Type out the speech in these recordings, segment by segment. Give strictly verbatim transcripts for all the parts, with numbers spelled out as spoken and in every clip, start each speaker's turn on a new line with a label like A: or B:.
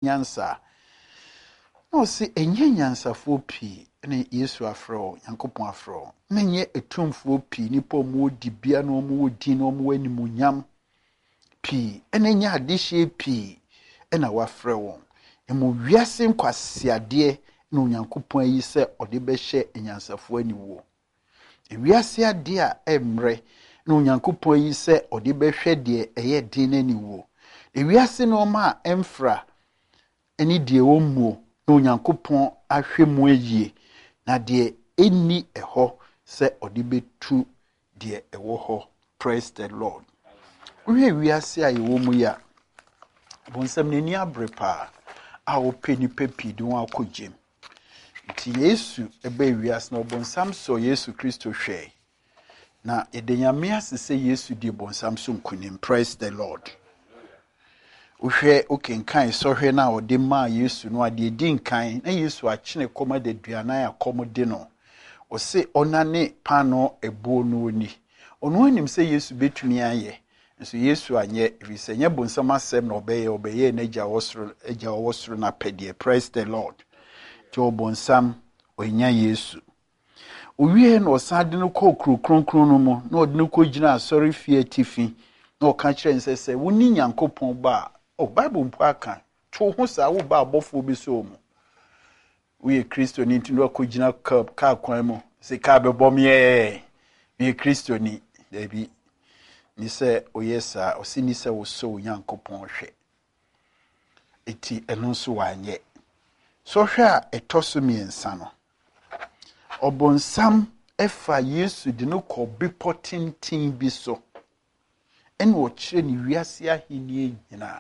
A: nyansa no se enye nyansafo pi ne Yesu afro Yankopon afro menye etumfo pi nipa mu di bia no mu di no mu animunyam pi ene nya adehye pi ena wafrɛ won emu wiase nkwasiade na Onyankopon ayi sɛ ɔde bɛhye enyansafo aniwo wiase ade a emre na Onyankopon ayi sɛ ɔde bɛhwɛ de ɛyɛ din aniwo wiase no ma emfra eni de womuo na Onyankopon ahwɛ mu ayie na de eni ɛhɔ sɛ ɔde betu de ɛwɔ hɔ. Praise the Lord. We wiase a yewo mu ya bonsam nani abrepa a openi pepi de won akogem ti Yesu ebe wiase na bonsam so Yesu Kristo hwɛ na edanyame asese Yesu di bonsam so nkunim. Praise the Lord. Uhwe okenkan so hwe na ode ma Yesu no ade di nkan na Yesu akene koma de duana ya komode no o se onane pano ebuo no ni ono anim se Yesu betumi aye nso Yesu anye efise nye bonsam asem na obeye obeye na gya wosoro gya wosoro na pede. Praise the Lord. Jo bonsam onya Yesu owie no osade no kɔ krokronkron no mu na ode no kɔ gina asɔre fie tifi na ɔka kyerɛ nse sɛ woni Nyankopɔn ba. Oh, Bible mpo aka to ho sa wo ba abofo bi so mu we Kristo ni ntindo akogina cup ka kwan mu se ka bebom ye we Kristo ni dabi ni se oyesa osini se wo so Nyankopon hwe eti eno so wanye so hwe a etoso miensa no obonsam efa Yesu de no kɔ bipotintin bi so en wo kire ni wiase ahenie nyina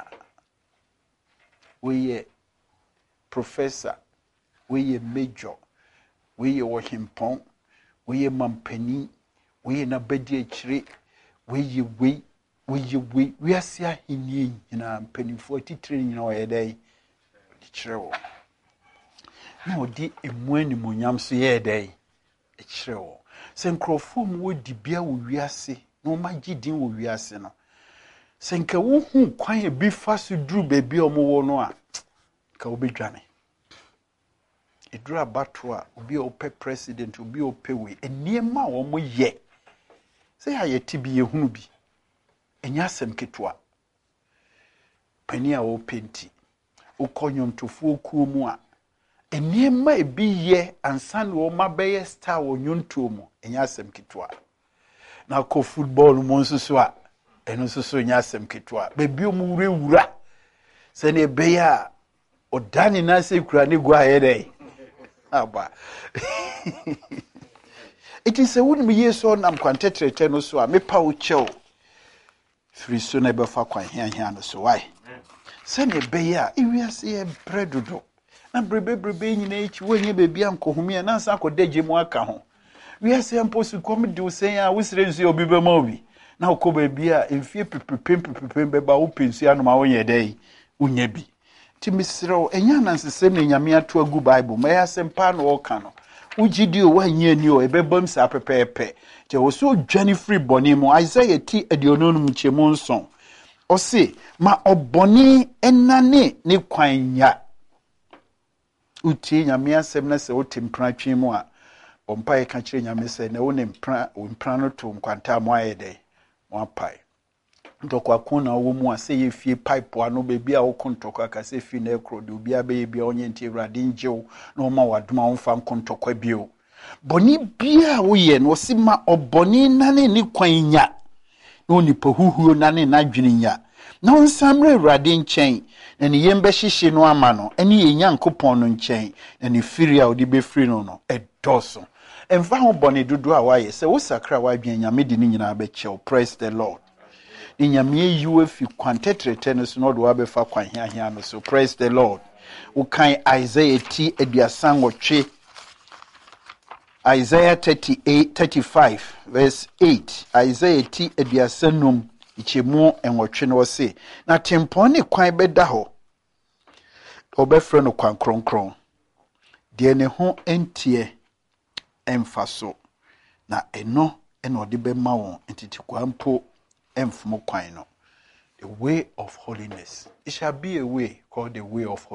A: we professor, we major, we wahimpon, we mampani, we na bedi achire, we we we we we asia hini nyina mpanifo titire nyina oyedai ichirewo na odi emu animunyam so yedai ichirewo se nkrofo mu wodi bia wo wiase no magidin wo wiase no senka wo hu kwan e bi fa so duru bebi omo no a ka obedwane eduru abato a obi opɛ president obi opɛ we eniema wo mo ye se ya yeti bi ehunu bi enya asem ketwa pani a wo penti ukonyomtofo okuo mu a eniema e bi ye ansan wo mabeye star wo nyonto mu enya asem ketwa na ko football mo nsusu a eno soso nya asem ketwa bebi omu wure wura se ne beya odani na se kura ne gwa yedai aba it is a wouldn't be so nam kwantetrete no so a mepa wo chew firi so na be fa kwan hia hia no so why se ne beya iwiase e bredodo na brebe brebe nyina echi wonye bebi ankohumi na nsa akodaje mu aka ho wiase amposu kom de wo sen a wosire nsu obi be ma obi na okoba bia emfie pepepem pepepem beba wo pensu anoma wo yedai unya bi timisiro enya nansesem ne nyame ato agu Bible ma yasem pa no oka no ugidi o wanye ni o ebebam sa pepepe te wo so dwane free boni mu Isaiah ti adiononu mu chemu nson o se ma oboni enane ne kwanya uti nyame asem na se wo tempra twen mu a ompa e ka kire nyame se na wo ne mpra wo mpra no to nkwanta mu ayede mo pai ntokwa kuna wo mu ase ye fie pipe ano bebi a wo kontokwa ka se fi na ekro de obi abaye bia onye nti Awurade njew na o ma wadoma wo fa kontokwa bio boni bia wo ye no si ma oboni nane ni kwanya no nipa huhuo nane na dweninya na onsamre Awurade nchen na ne yembe hyehye no ama no ene ye Nyankopon no nchen na ne firi a odi be firi no no edoso emfa ho boni dodo a waye se wo sakra wa dwen nyame di ni nyina be chew. Praise the Lord. Ni nyame yiwe fi kwantetrete no so no do abefa kwan hia hia no so. Praise the Lord. We kan Isaiah ti aduasan wotwe Isaiah thirty-eight thirty-five verse eight. Isaiah ti aduasanum ichemu enwotwe no se na tempon ne kwan beda ho obefre no kwan kronkron de ne ho entie emfaso na eno eno ode be ma won entiti kwampo emfumo kwan no. The way of holiness. It shall be a way called the way of holiness.